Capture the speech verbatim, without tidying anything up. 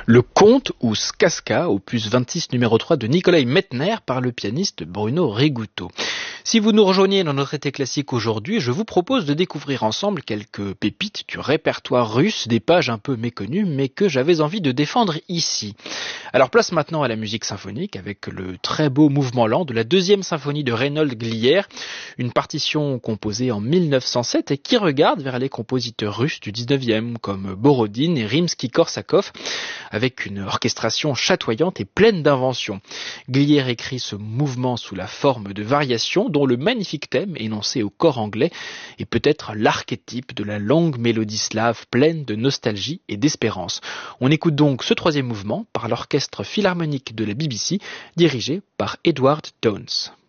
Le Conte ou Skaska, opus vingt-six numéro trois de Nikolai Medtner par le pianiste Bruno Rigutto. Si vous nous rejoignez dans notre été classique aujourd'hui, je vous propose de découvrir ensemble quelques pépites du répertoire russe, des pages un peu méconnues, mais que j'avais envie de défendre ici. Alors place maintenant à la musique symphonique avec le très beau mouvement lent de la deuxième symphonie de Reinhold Glier, une partition composée en mille neuf cent sept et qui regarde vers les compositeurs russes du dix-neuvième comme Borodine et Rimsky-Korsakov, avec une orchestration chatoyante et pleine d'inventions. Glier écrit ce mouvement sous la forme de variations dont le magnifique thème énoncé au cor anglais est peut-être l'archétype de la longue mélodie slave pleine de nostalgie et d'espérance. On écoute donc ce troisième mouvement par l'orchestre philharmonique de la B B C dirigé par Edward Downes.